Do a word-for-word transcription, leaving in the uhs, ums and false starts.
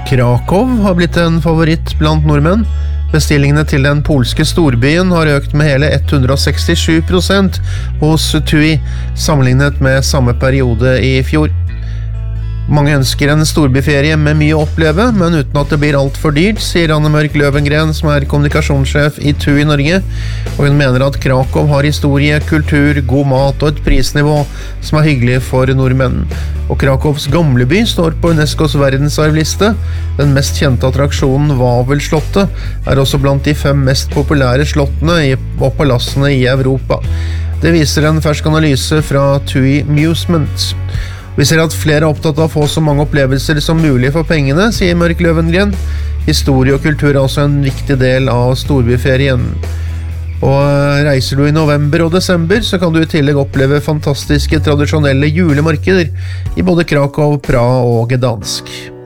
Krakow har blitt en favoritt blant nordmenn. Bestillingene til den polske storbyen har økt med hele one hundred sixty-seven prosent hos TUI, sammenlignet med samme periode i fjor. Mange ønsker en storbyferie med mye å oppleve, men uten at det blir alt for dyrt, sier Anne Mørk Løvengren, som er kommunikasjonssjef i TUI Norge, og hun mener at Krakow har historie, kultur, god mat og et prisnivå som er hyggelig for nordmenn. Og Krakows gamleby står på UNESCOs verdensarvliste. Den mest kjente attraksjonen, Wawelslottet, er også blant de fem mest populære slottene og palassene i Europa. Det viser en fersk analyse fra TUI Musement. Vi ser at flere er opptatt av å få så mange opplevelser som mulig for pengene, sier Mørk Løvengren. Historie og kultur er også en viktig del av storbyferien. Og reiser du i november og desember, så kan du i tillegg oppleve fantastiske tradisjonelle julemarkeder i både Krakow, Praha og Gdansk.